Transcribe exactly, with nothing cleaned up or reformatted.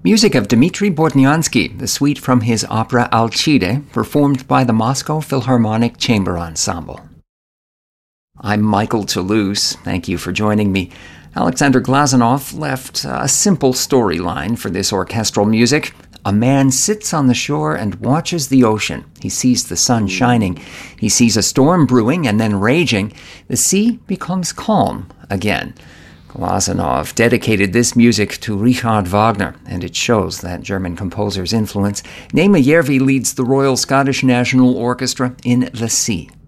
Music of Dmitri Bortniansky, the suite from his opera Alcide, performed by the Moscow Philharmonic Chamber Ensemble. I'm Michael Toulouse. Thank you for joining me. Alexander Glazunov left a simple storyline for this orchestral music. A man sits on the shore and watches the ocean. He sees the sun shining. He sees a storm brewing and then raging. The sea becomes calm again. Glazunov dedicated this music to Richard Wagner, and it shows that German composer's influence. Naima Järvi leads the Royal Scottish National Orchestra in The Sea.